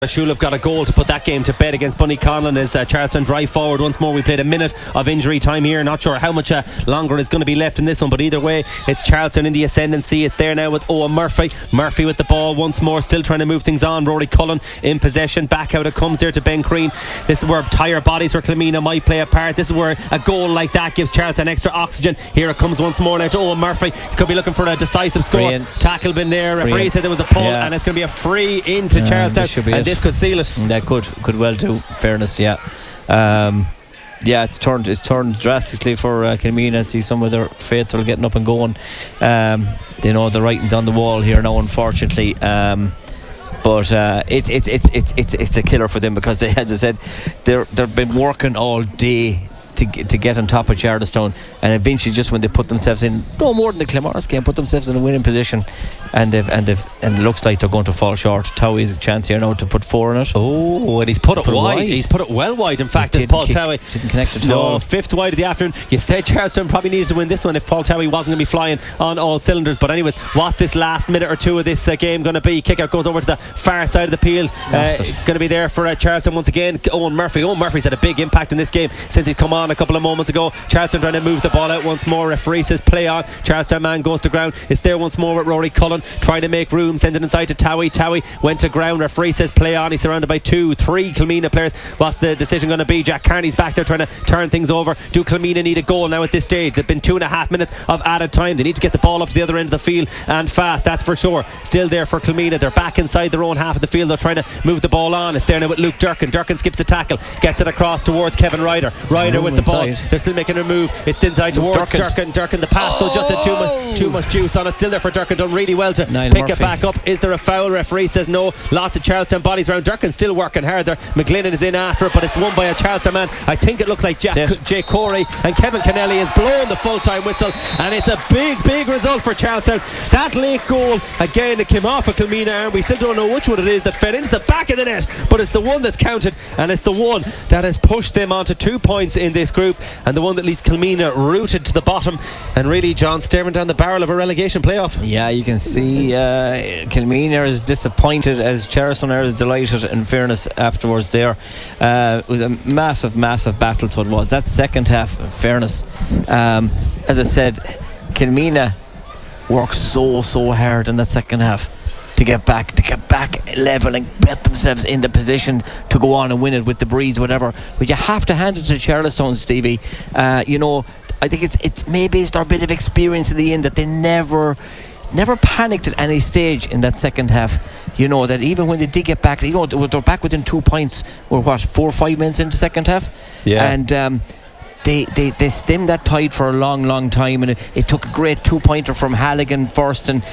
Shule have got a goal to put that game to bed against Bunny Conlon as Charlestown drive forward once more. We played a minute of injury time here. Not sure how much longer is going to be left in this one, but either way, it's Charlestown in the ascendancy. It's there now with Owen Murphy. Murphy with the ball once more, still trying to move things on. Rory Cullen in possession. Back out it comes there to Ben Crean. This is where tired bodies for Clymena might play a part. This is where a goal like that gives Charlestown extra oxygen. Here it comes once more now to Owen Murphy. Could be looking for a decisive score. Tackle been there. Referee said there was a pull, and it's going to be a free into Charlestown, and this could seal it. That could well do. Fairness, it's turned drastically for Clymena. I see some of their faithful getting up and going. The writing's on the wall here now, unfortunately. But it's a killer for them because they, as I said, they've been working all day to get on top of Charlestown, and eventually just when they put themselves in no more than the Clamars game, put themselves in a winning position, and it looks like they're going to fall short. Towie's a chance here now to put 4 in it. Oh, and he's put it wide. He's put it well wide. In fact, this Paul Towie didn't connect at all. Fifth wide of the afternoon. You said Charlestown probably needed to win this one if Paul Towie wasn't going to be flying on all cylinders. But anyways, what's this last minute or two of this game going to be? Kick out goes over to the far side of the field. Going to be there for Charlestown once again. Owen Murphy's had a big impact in this game since he's come on a couple of moments ago. Charlestown trying to move the ball out once more. Referee says play on. Charlestown man goes to ground. It's there once more with Rory Cullen trying to make room, sends it inside to Towie. Towie went to ground. Referee says play on. He's surrounded by 2-3 Clymena players. What's the decision going to be? Jack Carney's back there trying to turn things over. Do Clymena need a goal now at this stage? They've been 2.5 minutes of added time. They need to get the ball up to the other end of the field and fast, that's for sure. Still there for Clymena. They're back inside their own half of the field. They're trying to move the ball on. It's there now with Luke Durkin. Durkin skips a tackle, gets it across towards Kevin Ryder. Ryder with the ball. They're still making a move. It's inside towards Durkin. Durkin the pass though just had too much juice on it. Still there for Durkin. Done really well to pick it back up. Is there a foul? Referee says no. Lots of Charlestown bodies around. Durkin still working hard there. McGlinnan is in after it, but it's won by a Charlestown man. I think it looks like Jay Corey, and Kevin Kennelly has blown the full-time whistle, and it's a big result for Charlestown. That late goal again, it came off of Clymena arm. We still don't know which one it is that fell into the back of the net, but it's the one that's counted, and it's the one that has pushed them onto 2 points in this group, and the one that leaves Clymena rooted to the bottom, and really John staring down the barrel of a relegation playoff. Yeah, you can see Clymena is disappointed as Charlestown is delighted, in fairness, afterwards there. It was a massive battle, so it was. That second half, in fairness, as I said, Clymena worked so hard in that second half to get back level and get themselves in the position to go on and win it with the breeze, whatever. But you have to hand it to Charlestown, Stevie. I think it's maybe it's their bit of experience in the end that they never panicked at any stage in that second half. That even when they did get back, they're back within 2 points. We're 4 or 5 minutes into the second half, and they stemmed that tide for a long time, and it took a great 2-pointer from Halligan first, and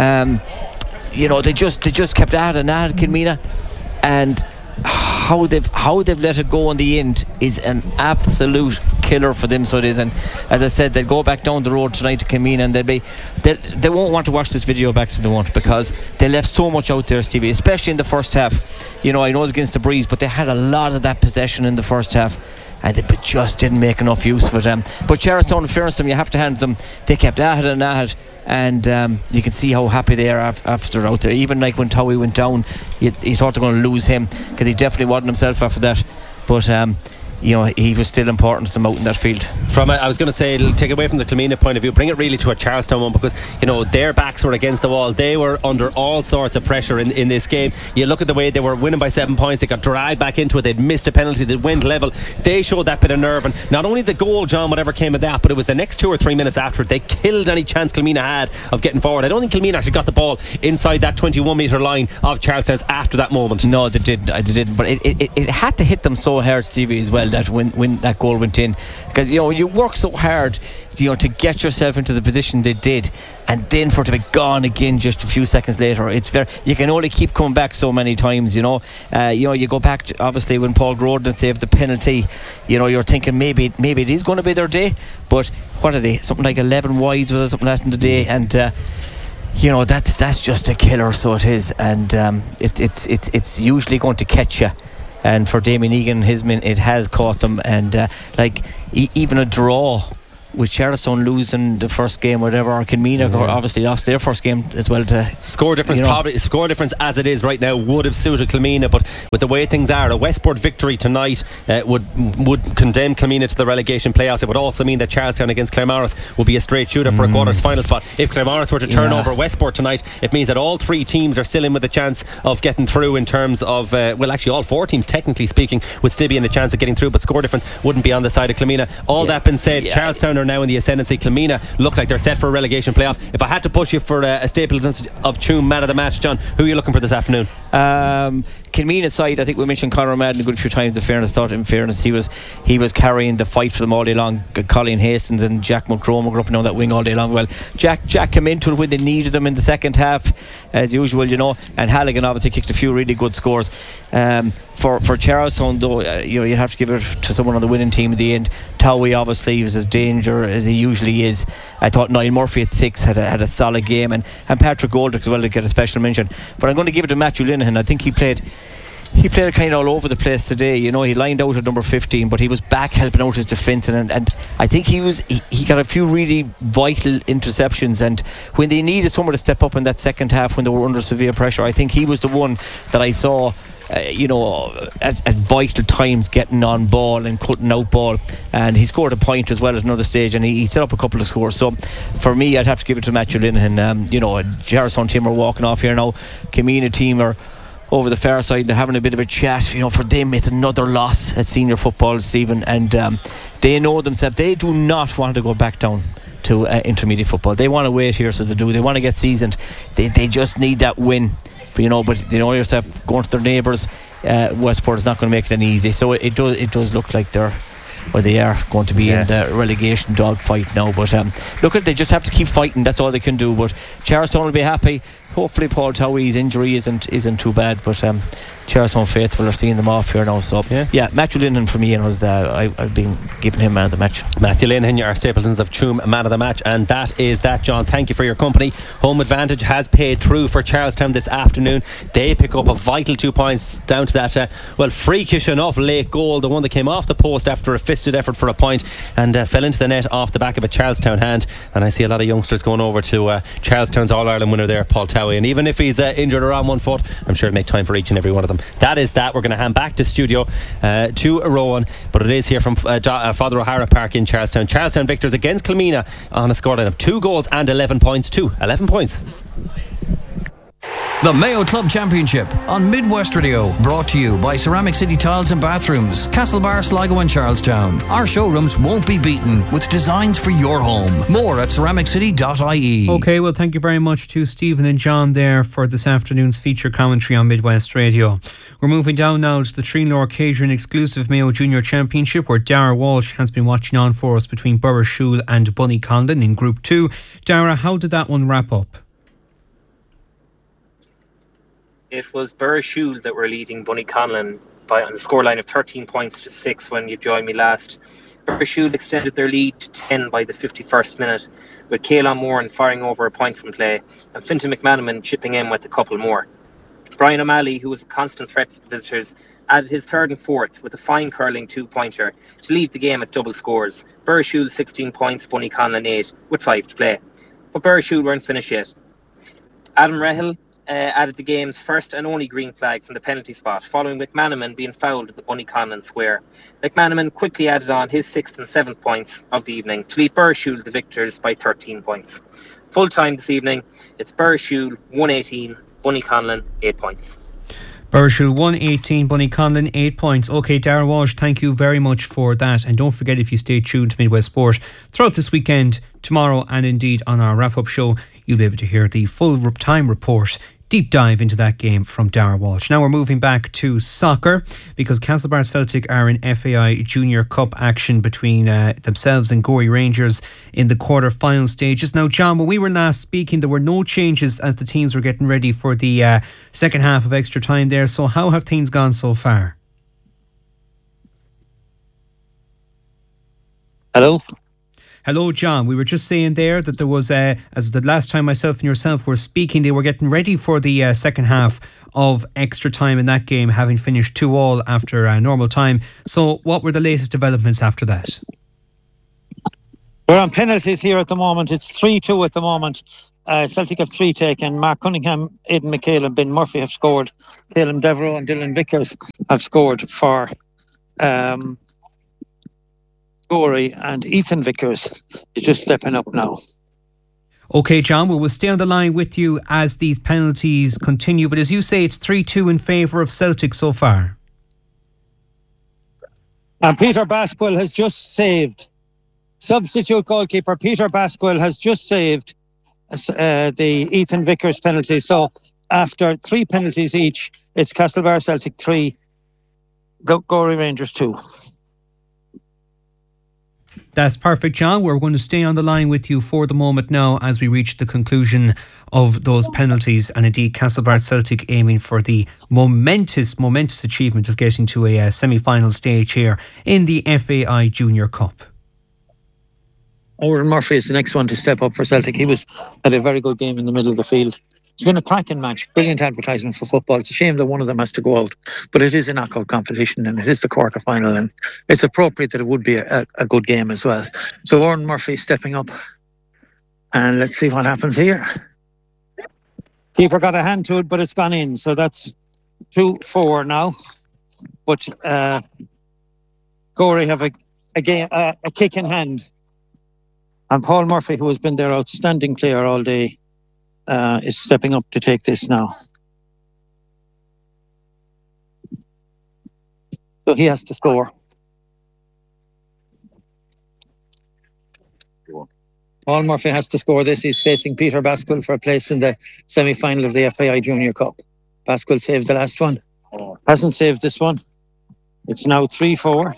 they just kept at it, Clymena, and how they've let it go in the end is an absolute killer for them. So it is, and as I said, they'll go back down the road tonight to Clymena, and they won't want to watch this video back, so they won't, because they left so much out there, Stevie, especially in the first half. I know it's against the breeze, but they had a lot of that possession in the first half, and they just didn't make enough use of it. But Charlestown, in fairness to them, you have to hand them, they kept at it, and you can see how happy they are after out there. Even like when Towie went down, you thought they were going to lose him, because he definitely wasn't himself after that. But he was still important to them out in that field. I was going to say, take away from the Clymena point of view, bring it really to a Charlestown one, because their backs were against the wall. They were under all sorts of pressure in this game. You look at the way they were winning by 7 points. They got dragged back into it. They'd missed a penalty. They went level. They showed that bit of nerve, and not only the goal, John, whatever came of that, but it was the next 2 or 3 minutes after it. They killed any chance Clymena had of getting forward. I don't think Clymena actually got the ball inside that 21 metre line of Charlestown's after that moment. No, they didn't. But it had to hit them so hard, Stevie, as well, that when that goal went in, because you work so hard to get yourself into the position they did, and then for it to be gone again just a few seconds later, you can only keep coming back so many times. You go back to, obviously, when Paul Grodin saved the penalty, you're thinking maybe it is going to be their day, but what are they, something like 11 wides was something like that in the day, and that's just a killer, so it is, and it's usually going to catch you. And for Damien Egan and his men, it has caught them, and even a draw with Charlestown losing the first game, whatever, or Kilmena obviously lost their first game as well. To score difference, probably score difference as it is right now would have suited Kilmena, but with the way things are, a Westport victory tonight would condemn Kilmena to the relegation playoffs. It would also mean that Charlestown against Claremorris would be a straight shooter for a quarters final spot. If Claremorris were to turn over Westport tonight, it means that all three teams are still in with a chance of getting through in terms of actually all four teams technically speaking would still be in a chance of getting through, but score difference wouldn't be on the side of Kilmena. All that being said, Charlestown are now in the ascendancy. Kilmena look like they're set for a relegation playoff. If I had to push you for a Stapleton of Tuam man of the match, John, who are you looking for this afternoon? Kilmena side, I think we mentioned Conor Madden a good few times. In fairness, he was carrying the fight for them all day long. Colleen Hastings and Jack McDrome were up and down that wing all day long. Well, Jack came into it when they needed them in the second half, as usual, and Halligan obviously kicked a few really good scores. For Charlestown, though, you have to give it to someone on the winning team at the end. Towie obviously was as dangerous as he usually is. I thought Niall Murphy at 6 had a solid game, and Patrick Goldrick as well to get a special mention. But I'm going to give it to Matthew Linehan. I think he played kind of all over the place today. He lined out at number 15, but he was back helping out his defence, and I think he got a few really vital interceptions, and when they needed someone to step up in that second half when they were under severe pressure, I think he was the one that I saw at vital times getting on ball and cutting out ball, and he scored a point as well at another stage, and he set up a couple of scores. So for me, I'd have to give it to Matthew Linehan. Charlestown team are walking off here now. Kilmena team are over the far side, they're having a bit of a chat. For them it's another loss at senior football, Stephen, and they know themselves they do not want to go back down to intermediate football. They want to wait here, so they want to get seasoned. They just need that win, but they know yourself, going to their neighbours, Westport is not going to make it any easy. So it does look like they are going to be in the relegation dogfight now. But they just have to keep fighting. That's all they can do. But Charlestown will be happy. Hopefully Paul Towie's injury isn't too bad, but Charlestown faithful are seeing them off here now. So Matthew Linehan for me, I've been giving him man of the match. Matthew Linehan, our Stapletons of Tuam man of the match, and that is that. John, thank you for your company. Home advantage has paid true for Charlestown this afternoon. They pick up a vital 2 points down to that freakish enough late goal, the one that came off the post after a fisted effort for a point and fell into the net off the back of a Charlestown hand. And I see a lot of youngsters going over to Charlestown's All-Ireland winner there, Paul Towie, and even if he's injured or on one foot, I'm sure he'll make time for each and every one of them. That is that. We're going to hand back to studio to Rowan, but it is here from Father O'Hara Park in Charlestown. Charlestown victors against Kilmena on a scoreline of 2 goals and 11 points. 11 points. The Mayo Club Championship on Midwest Radio, brought to you by Ceramic City Tiles and Bathrooms, Castlebar, Sligo and Charlestown. Our showrooms won't be beaten with designs for your home. More at ceramiccity.ie. Okay, well, thank you very much to Stephen and John there for this afternoon's feature commentary on Midwest Radio. We're moving down now to the Treenlaw Catering exclusive Mayo Junior Championship, where Dara Walsh has been watching on for us between Burrishoole and Bunnyconlin in Group 2. Dara, how did that one wrap up? It was Burrishoole that were leading Bunnyconlin on the scoreline of 13 points to 6 when you joined me last. Burrishoole extended their lead to 10 by the 51st minute, with Caelan Moran firing over a point from play and Fintan McManaman chipping in with a couple more. Brian O'Malley, who was a constant threat to the visitors, added his third and fourth with a fine curling 2-pointer to leave the game at double scores. Burrishoole 16 points, Bunnyconlin 8 with 5 to play. But Burrishoole weren't finished yet. Adam Rehill added the game's first and only green flag from the penalty spot, following McManaman being fouled at the Bunnyconlin square. McManaman quickly added on his 6th and 7th points of the evening to leave Burrishoole the victors by 13 points. Full time this evening, it's Burrishoole 118, Bunnyconlin 8 points. Burrishoole 118, Bunnyconlin 8 points. OK, Darren Walsh, thank you very much for that. And don't forget, if you stay tuned to Midwest Sport throughout this weekend, tomorrow, and indeed on our wrap-up show, you'll be able to hear the full time report, deep dive into that game from Dara Walsh. Now we're moving back to soccer, because Castlebar Celtic are in FAI Junior Cup action between themselves and Gorey Rangers in the quarter-final stages. Now, John, when we were last speaking, there were no changes as the teams were getting ready for the second half of extra time there. So how have things gone so far? Hello, John. We were just saying there that there was, as the last time myself and yourself were speaking, they were getting ready for the second half of extra time in that game, having finished 2-2 after normal time. So what were the latest developments after that? We're on penalties here at the moment. It's 3-2 at the moment. Celtic have 3 taken. Mark Cunningham, Aidan McHale and Ben Murphy have scored. Caleb Devereux and Dylan Vickers have scored for Gorey, and Ethan Vickers is just stepping up now. OK, John, we'll stay on the line with you as these penalties continue. But as you say, it's 3-2 in favour of Celtic so far. And Peter Basquel has just saved. Substitute goalkeeper Peter Basquel has just saved the Ethan Vickers penalty. So after 3 penalties each, it's Castlebar Celtic 3, Gorey Rangers 2. That's perfect, John. We're going to stay on the line with you for the moment now as we reach the conclusion of those penalties, and indeed Castlebar Celtic aiming for the momentous achievement of getting to a semi-final stage here in the FAI Junior Cup. Owen Murphy is the next one to step up for Celtic. He had a very good game in the middle of the field. It's been a cracking match, brilliant advertisement for football. It's a shame that one of them has to go out, but it is a knockout competition and it is the quarter-final, and it's appropriate that it would be a good game as well. So Owen Murphy stepping up, and let's see what happens here. Keeper got a hand to it, but it's gone in, so that's 2-4 now. But Gorey have a kick in hand. And Paul Murphy, who has been their outstanding player all day, is stepping up to take this now. So he has to score. Paul Murphy has to score this. He's facing Peter Basquel for a place in the semi-final of the FAI Junior Cup. Basquel saved the last one. Hasn't saved this one. It's now 3-4.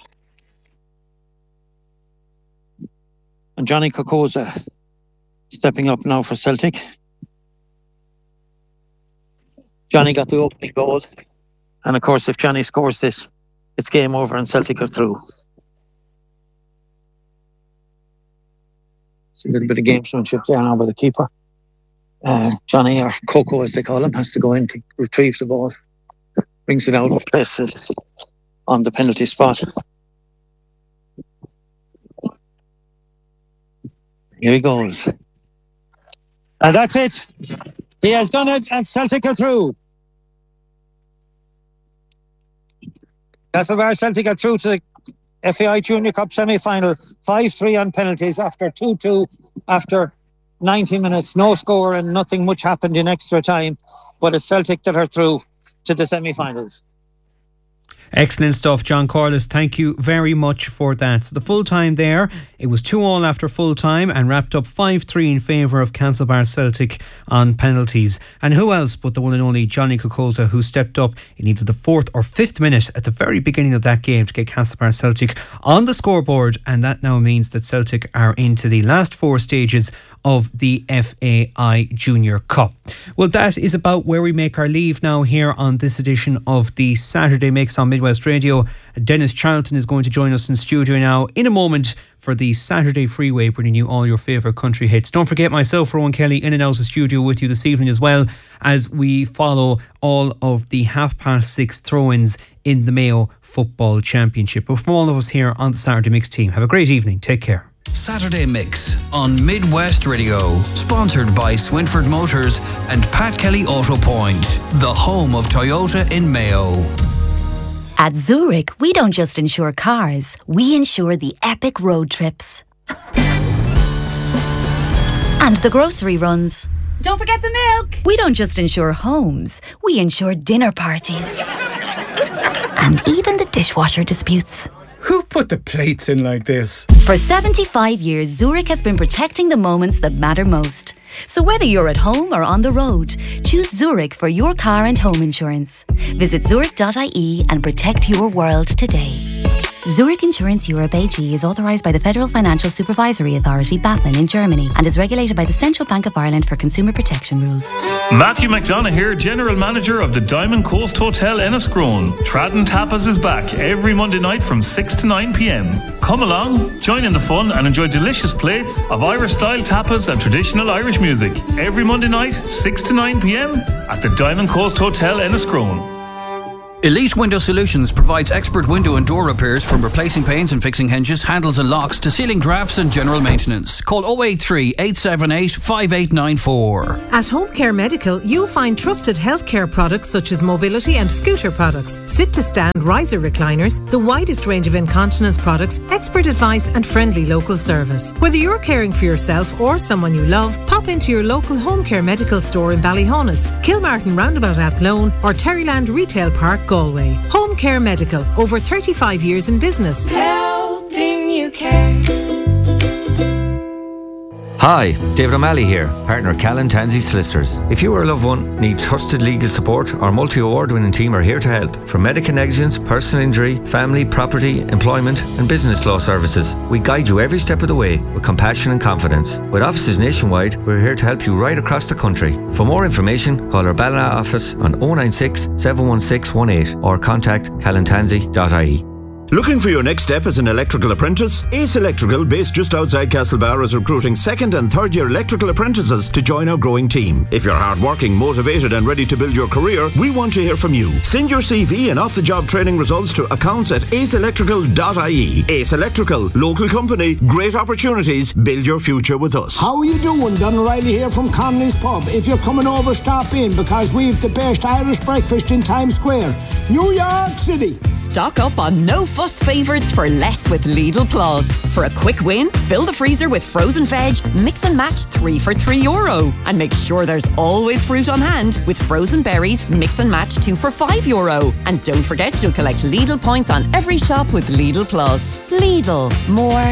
And Johnny Kokoza stepping up now for Celtic. Johnny got the opening goal. And of course, if Johnny scores this, it's game over and Celtic are through. It's a little bit of gamesmanship there now by the keeper. Johnny, or Coco as they call him, has to go in to retrieve the ball. Brings it out of places on the penalty spot. Here he goes. And that's it. He has done it and Celtic are through. Castlebar Celtic are through to the FAI Junior Cup semi-final. 5-3 on penalties after 2-2 after 90 minutes. No score and nothing much happened in extra time. But it's Celtic that are through to the semi-finals. Excellent stuff, John Corliss. Thank you very much for that. So the full time there, it was 2-2 after full time and wrapped up 5-3 in favour of Castlebar Celtic on penalties. And who else but the one and only Johnny Kokoza, who stepped up in either the 4th or 5th minute at the very beginning of that game to get Castlebar Celtic on the scoreboard. And that now means that Celtic are into the last 4 stages of the FAI Junior Cup. Well, that is about where we make our leave now here on this edition of the Saturday Mix on Midwest Radio. Dennis Charlton is going to join us in studio now in a moment for the Saturday Freeway, bringing you all your favourite country hits. Don't forget myself, Rowan Kelly, in and out of the studio with you this evening as well, as we follow all of the 6:30 throw-ins in the Mayo Football Championship. But from all of us here on the Saturday Mix team, have a great evening. Take care. Saturday Mix on Midwest Radio, sponsored by Swinford Motors and Pat Kelly Auto Point, the home of Toyota in Mayo. At Zurich, we don't just insure cars, we insure the epic road trips. And the grocery runs. Don't forget the milk. We don't just insure homes, we insure dinner parties. And even the dishwasher disputes. Who put the plates in like this? For 75 years, Zurich has been protecting the moments that matter most. So whether you're at home or on the road, choose Zurich for your car and home insurance. Visit zurich.ie and protect your world today. Zurich Insurance Europe AG is authorised by the Federal Financial Supervisory Authority, BaFin, in Germany, and is regulated by the Central Bank of Ireland for consumer protection rules. Matthew McDonough here, General Manager of the Diamond Coast Hotel Enniscrone. Tradden Tapas is back every Monday night from 6 to 9 p.m. Come along, join in the fun and enjoy delicious plates of Irish-style tapas and traditional Irish music. Every Monday night, 6 to 9 p.m. at the Diamond Coast Hotel Enniscrone. Elite Window Solutions provides expert window and door repairs, from replacing panes and fixing hinges, handles and locks to ceiling drafts and general maintenance. Call 083 878 5894. At Home Care Medical, you'll find trusted healthcare products such as mobility and scooter products, sit-to-stand riser recliners, the widest range of incontinence products, expert advice and friendly local service. Whether you're caring for yourself or someone you love, pop into your local Home Care Medical store in Ballyhonus, Kilmartin Roundabout Athlone or Terryland Retail Park, Galway. Home Care Medical, over 35 years in business. Helping you care. Hi, David O'Malley here, partner at Callan Tansey Solicitors. If you or a loved one need trusted legal support, our multi-award-winning team are here to help. From medical negligence, personal injury, family, property, employment and business law services, we guide you every step of the way with compassion and confidence. With offices nationwide, we're here to help you right across the country. For more information, call our Ballina office on 096 716 18 or contact callantansey.ie. Looking for your next step as an electrical apprentice? Ace Electrical, based just outside Castlebar, is recruiting second and third year electrical apprentices to join our growing team. If you're hardworking, motivated and ready to build your career, we want to hear from you. Send your CV and off-the-job training results to accounts@aceelectrical.ie. Ace Electrical, local company, great opportunities, build your future with us. How are you doing? Don O'Reilly here from Connolly's Pub. If you're coming over, stop in, because we've the best Irish breakfast in Times Square, New York City. Stock up on no fuss favourites for less with Lidl Plus. For a quick win, fill the freezer with frozen veg, mix and match 3 for €3. And make sure there's always fruit on hand with frozen berries, mix and match 2 for €5. And don't forget, you'll collect Lidl points on every shop with Lidl Plus. Lidl, more